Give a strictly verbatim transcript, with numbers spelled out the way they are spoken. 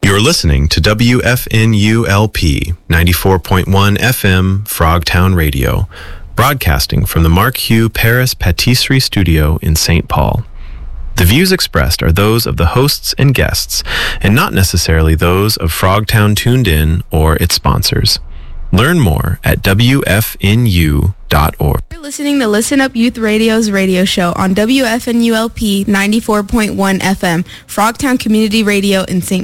You're listening to W F N U L P ninety-four point one F M Frogtown Radio, broadcasting from the Mark Hugh Paris Patisserie Studio in Saint Paul. The views expressed are those of the hosts and guests, and not necessarily those of Frogtown Tuned In or its sponsors. Learn more at W F N U dot org. You're listening to Listen Up Youth Radio's radio show on W F N U L P ninety-four point one F M, Frogtown Community Radio in Saint